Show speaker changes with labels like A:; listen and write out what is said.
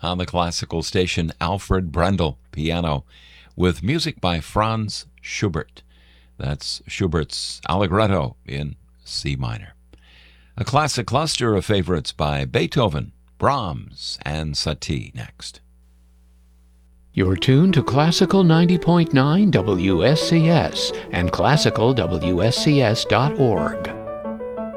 A: on the classical station, Alfred Brendel, piano, with music by Franz Schubert. That's Schubert's Allegretto in C minor. A classic cluster of favorites by Beethoven, Brahms, and Satie next.
B: You're tuned to Classical 90.9 WSCS and classicalwscs.org.